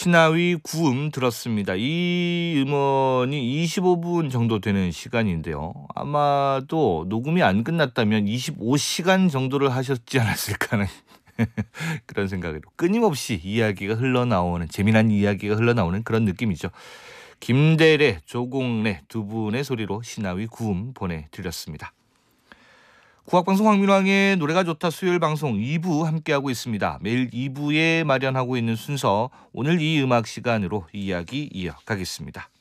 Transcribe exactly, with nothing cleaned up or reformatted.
신하위 구음 들었습니다. 이 음원이 이십오 분 정도 되는 시간인데요. 아마도 녹음이 안 끝났다면 이십오 시간 정도를 하셨지 않았을까 하는 그런 생각으로 끊임없이 이야기가 흘러나오는, 재미난 이야기가 흘러나오는 그런 느낌이죠. 김대래, 조공래 두 분의 소리로 신하위 구음 보내드렸습니다. 국악방송 황민왕의 노래가 좋다 수요일 방송 이 부 함께하고 있습니다. 매일 이 부에 마련하고 있는 순서, 오늘 이 음악 시간으로 이야기 이어가겠습니다.